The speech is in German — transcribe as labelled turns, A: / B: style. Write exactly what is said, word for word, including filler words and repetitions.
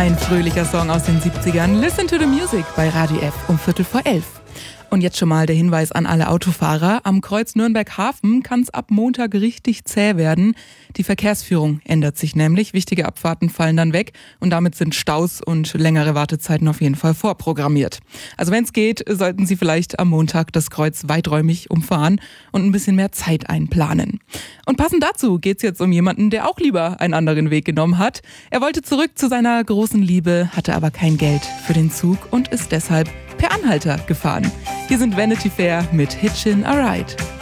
A: Ein fröhlicher Song aus den siebzigern. Listen to the Music bei Radio F um Viertel vor elf. Und jetzt schon mal der Hinweis an alle Autofahrer. Am Kreuz Nürnberg-Hafen kann es ab Montag richtig zäh werden. Die Verkehrsführung ändert sich nämlich. Wichtige Abfahrten fallen dann weg und damit sind Staus und längere Wartezeiten auf jeden Fall vorprogrammiert. Also wenn es geht, sollten Sie vielleicht am Montag das Kreuz weiträumig umfahren und ein bisschen mehr Zeit einplanen. Und passend dazu geht es jetzt um jemanden, der auch lieber einen anderen Weg genommen hat. Er wollte zurück zu seiner großen Liebe, hatte aber kein Geld für den Zug und ist deshalb per Anhalter gefahren. Hier sind Vanity Fair mit Hitchin' a Ride.